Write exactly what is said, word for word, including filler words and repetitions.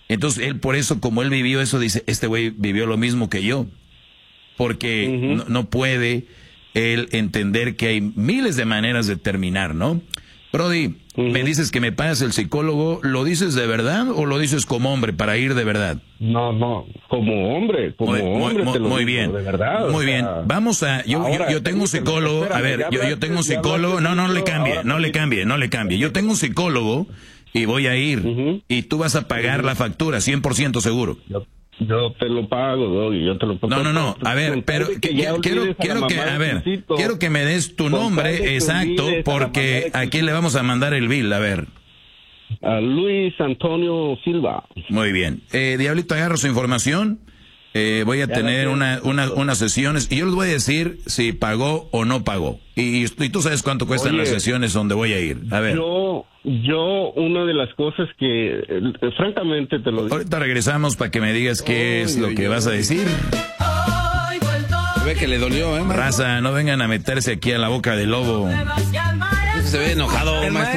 Entonces, él por eso, como él vivió eso, dice, este güey vivió lo mismo que yo. Porque uh-huh. no, no puede él entender que hay miles de maneras de terminar, ¿no? Brody, uh-huh. me dices que me pagas el psicólogo, ¿lo dices de verdad o lo dices como hombre para ir de verdad? No, no, como hombre, como muy, hombre muy, te lo muy digo, bien, de verdad. Muy bien, sea, vamos a, yo, ahora, yo, yo tengo un psicólogo, espérame, a ver, yo, yo tengo un psicólogo, no, no le cambie, no le cambie, no le cambie, yo tengo un psicólogo y voy a ir, uh-huh. y tú vas a pagar uh-huh. la factura, cien por ciento seguro. Yo, yo te lo pago, Doggy, yo te lo pago. No, no, no, a ver, pero que, que quiero, quiero que, a ver, quiero que me des tu nombre exacto, porque aquí le vamos a mandar el bill, a ver. A Luis Antonio Silva. Muy bien. Eh, Diablito, agarro su información. Eh, voy a tener una, una, unas sesiones y yo les voy a decir si pagó o no pagó. Y, y tú sabes cuánto cuestan Oye, las sesiones donde voy a ir. A ver. Yo, yo, una de las cosas que, eh, francamente te lo digo. Ahorita regresamos para que me digas qué oh, es lo yo, que yo, vas a decir. Se ve que le dolió, ¿eh, maestro? Raza, no vengan a meterse aquí a la boca del lobo. Se ve enojado, maestro.